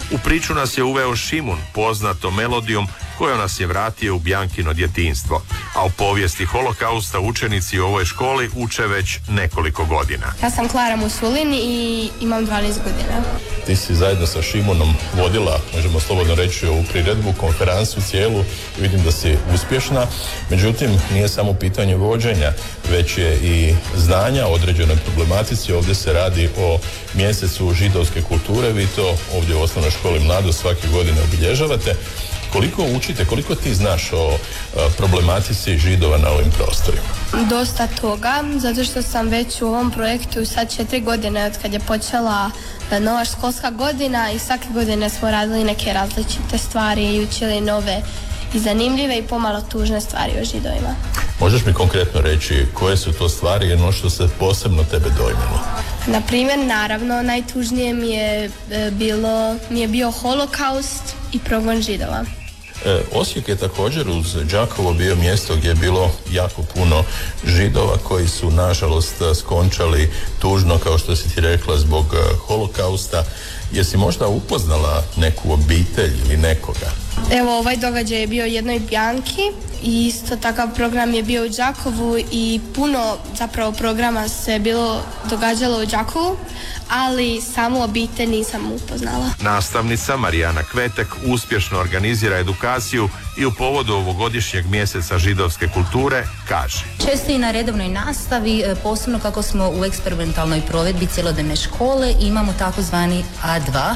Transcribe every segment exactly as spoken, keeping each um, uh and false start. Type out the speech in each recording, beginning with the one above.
U priču nas je uveo Šimun, poznatom melodijom kojom nas je vratio u Bjankino djetinjstvo, a o povijesti holokausta učenici u ovoj školi uče već nekoliko godina. Ja sam Klara Musulin i imam dvanaest godina. Ti si zajedno sa Šimunom vodila, možemo slobodno reći, ovu priredbu, konferenciju cijelu i vidim da si uspješna. Međutim, nije samo pitanje vođenja, već je i znanja o određenoj problematici. Ovdje se radi o mjesecu židovske kulture. Vi to ovdje u osnovnoj školi Mladost svake godine obilježavate. Koliko učite, koliko ti znaš o a, problematici Židova na ovim prostorima? Dosta toga, zato što sam već u ovom projektu sad četiri godine od kad je počela nova školska godina i svake godine smo radili neke različite stvari i učili nove i zanimljive i pomalo tužne stvari o Židovima. Možeš mi konkretno reći koje su to stvari i ono što se posebno tebe dojmilo? Na primjer, naravno, najtužnije mi je bilo, mi je bio holokaust i progon Židova. E, Osijek je također uz Đakovo bio mjesto gdje je bilo jako puno Židova koji su nažalost skončali tužno, kao što si ti rekla, zbog holokausta. Jesi možda upoznala neku obitelj ili nekoga? Evo, ovaj događaj je bio u jednoj Bjanki i isto takav program je bio u Đakovu i puno zapravo programa se bilo događalo u Đakovu, ali samu obitelj nisam upoznala. Nastavnica Marijana Kvetek uspješno organizira edukaciju i u povodu ovogodišnjeg mjeseca židovske kulture kaže: Često i na redovnoj nastavi, posebno kako smo u eksperimentalnoj provedbi cjelodnevne škole, imamo takozvani A dva,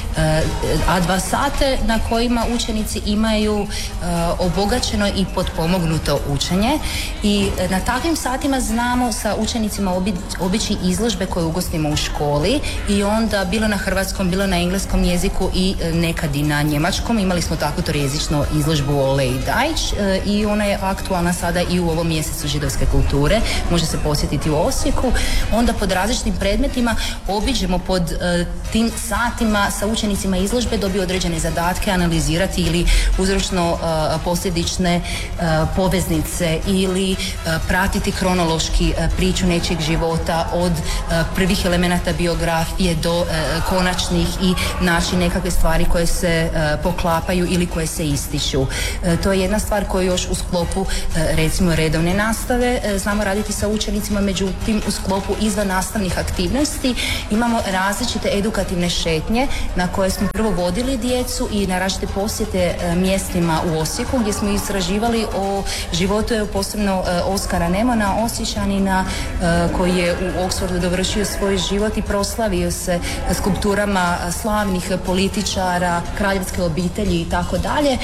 A dva sate na kojima učenici imaju obogaćeno i potpomognuto učenje i na takvim satima znamo sa učenicima obi, obići izložbe koje ugostimo u školi i onda bilo na hrvatskom, bilo na engleskom jeziku i nekad i na njemačkom. Imali smo takvu trojezičnu izložbu Ole i Dajč i ona je aktualna sada i u ovom mjesecu židovske kulture. Može se posjetiti u Osijeku. Onda pod različitim predmetima obiđemo pod uh, tim satima sa učenicima izložbe, dobiju određene zadatke, analizirati ili uzročno uh, posljedične uh, poveznice ili uh, pratiti kronološki uh, priču nečijeg života od uh, prvih elemenata biografije do uh, konačnih i naći nekakve stvari koje se uh, poklapaju ili koje se ističu. Uh, to je jedna stvar koju još u sklopu uh, recimo redovne nastave uh, znamo raditi sa učenicima, međutim u sklopu izvan nastavnih aktivnosti imamo različite edukativne šetnje na koje smo prvo vodili djecu i na različite posjete uh, mjestima u Osijeku gdje smo istraživali o životu je posebno uh, Oskara Nemana, Osječanina uh, koji je u Oxfordu dovršio svoj život i proslavio se skulpturama slavnih političara, kraljevske obitelji i tako dalje.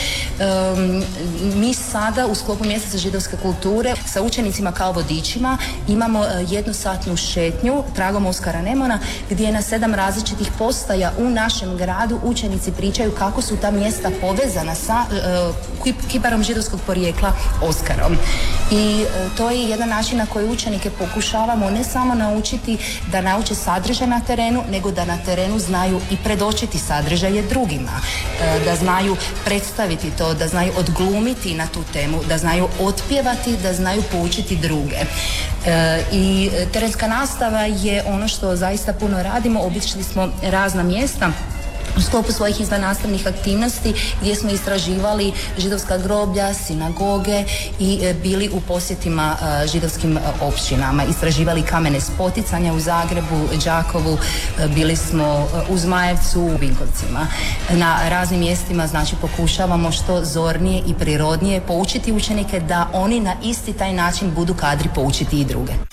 Mi sada u sklopu mjeseca židovske kulture sa učenicima kao vodičima imamo jednosatnu šetnju tragom Oskara Nemana gdje na sedam različitih postaja u našem gradu učenici pričaju kako su ta mjesta povezana sa uh, kiparom židovskog porijekla Oskarom. I uh, to je jedan način na koji učenike pokušavamo ne samo naučiti da nauče sadržaj na terenu, nego da na terenu znaju i predočiti sadržaje drugima, uh, da znaju predstaviti to, da znaju odglumiti na tu temu, da znaju otpjevati, da znaju poučiti druge. E, I terenska nastava je ono što zaista puno radimo. Obišli smo razna mjesta u sklopu svojih izvannastavnih aktivnosti gdje smo istraživali židovska groblja, sinagoge i e, bili u posjetima e, židovskim e, općinama. Istraživali kamene spoticanja u Zagrebu, Đakovu, e, bili smo e, u Zmajevcu, u Vinkovcima. Na raznim mjestima znači pokušavamo što zornije i prirodnije poučiti učenike da oni na isti taj način budu kadri poučiti i druge.